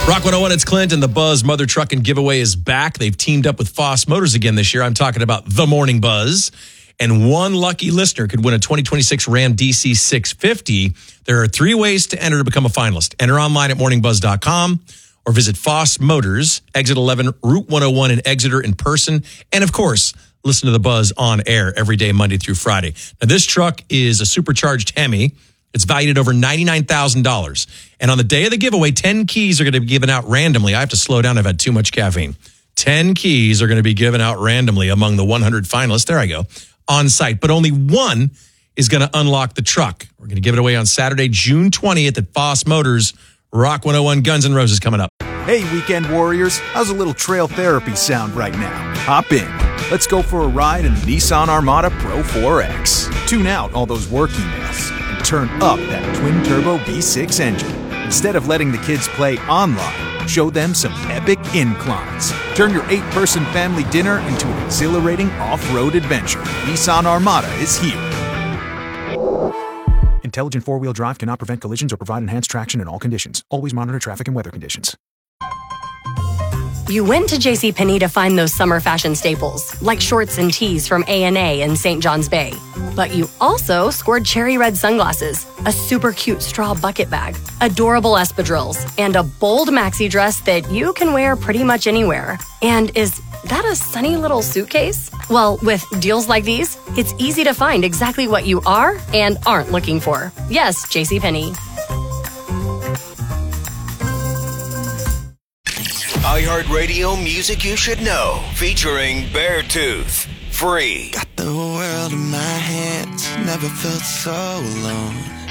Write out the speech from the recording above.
Rock 101, it's Clint, and the Buzz Mother Truckin' Giveaway is back. They've teamed up with Foss Motors again this year. I'm talking about the Morning Buzz. And one lucky listener could win a 2026 Ram DC 650. There are 3 ways to enter to become a finalist. Enter online at morningbuzz.com or visit Foss Motors, Exit 11, Route 101 in Exeter in person. And, of course, listen to the Buzz on air every day, Monday through Friday. Now, this truck is a supercharged Hemi. It's valued at over $99,000. And on the day of the giveaway, 10 keys are going to be given out randomly. I have to slow down. I've had too much caffeine. 10 keys are going to be given out randomly among the 100 finalists. There I go. On site. But only one is going to unlock the truck. We're going to give it away on Saturday, June 20th at Foss Motors. Rock 101 Guns N' Roses coming up. Hey, weekend warriors. How's a little trail therapy sound right now? Hop in. Let's go for a ride in the Nissan Armada Pro 4X. Tune out all those work emails and turn up that twin-turbo V6 engine. Instead of letting the kids play online, show them some epic inclines. Turn your 8-person family dinner into an exhilarating off-road adventure. Nissan Armada is here. Intelligent four-wheel drive cannot prevent collisions or provide enhanced traction in all conditions. Always monitor traffic and weather conditions. You went to JCPenney to find those summer fashion staples, like shorts and tees from A&A and St. John's Bay. But you also scored cherry red sunglasses, a super cute straw bucket bag, adorable espadrilles, and a bold maxi dress that you can wear pretty much anywhere. And is that a sunny little suitcase? Well, with deals like these, it's easy to find exactly what you are and aren't looking for. Yes, JCPenney. iHeartRadio Music You Should Know, featuring Beartooth. Free. Got the world in my hands, never felt so alone.